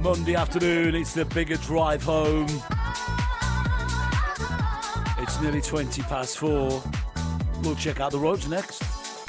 Monday afternoon, it's the bigger drive home. It's nearly 4:20. We'll check out the roads next.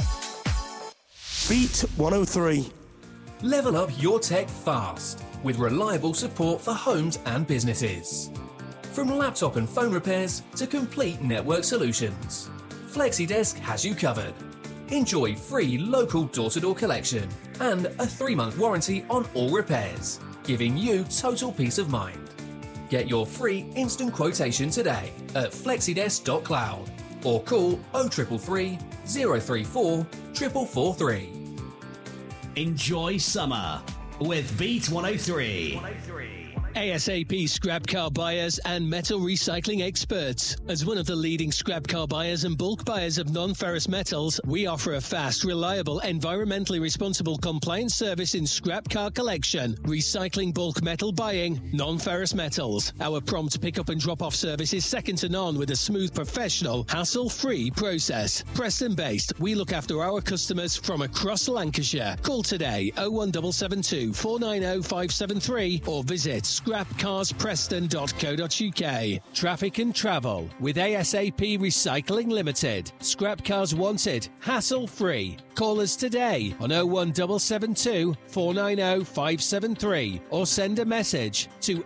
Beat 103. Level up your tech fast with reliable support for homes and businesses. From laptop and phone repairs to complete network solutions, FlexiDesk has you covered. Enjoy free local door-to-door collection and a 3-month warranty on all repairs, giving you total peace of mind. Get your free instant quotation today at flexidesk.cloud or call 0333 034 443. Enjoy summer with Beat 103. ASAP scrap car buyers and metal recycling experts. As one of the leading scrap car buyers and bulk buyers of non-ferrous metals, we offer a fast, reliable, environmentally responsible compliance service in scrap car collection, recycling bulk metal buying, non-ferrous metals. Our prompt pick-up and drop-off service is second to none with a smooth, professional, hassle-free process. Preston-based, we look after our customers from across Lancashire. Call today 01772 490 573 or visit scrapcarspreston.co.uk. Traffic and travel with ASAP Recycling Limited. Scrap cars wanted, hassle-free. Call us today on 01772 490 573 or send a message to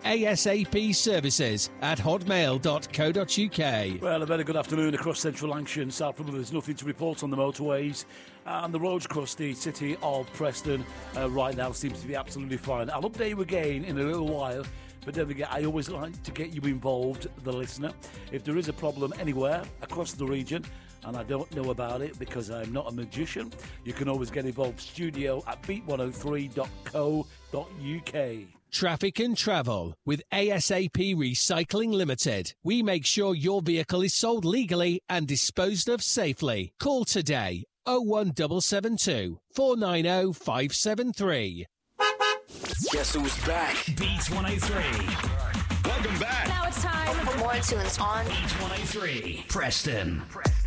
asapservices@hotmail.co.uk. Well, a very good afternoon across central Lancashire and South Ribble. There's nothing to report on the motorways. And the roads across the city of Preston right now seems to be absolutely fine. I'll update you again in a little while, but don't forget, I always like to get you involved, the listener. If there is a problem anywhere across the region, and I don't know about it because I'm not a magician, you can always get involved. Studio at beat103.co.uk. Traffic and travel with ASAP Recycling Limited. We make sure your vehicle is sold legally and disposed of safely. Call today 01772 490 573. Guess who's back? Beat 103. Welcome back. Now it's time for more tunes on Beat 103. Preston.